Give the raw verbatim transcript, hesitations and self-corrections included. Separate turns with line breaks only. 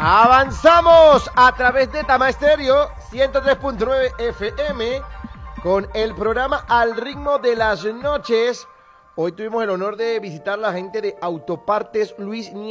Avanzamos a través de Tama Estéreo ciento tres punto nueve F M con el programa Al Ritmo de las Noches. Hoy tuvimos el honor de visitar a la gente de Autopartes Luis Nieto.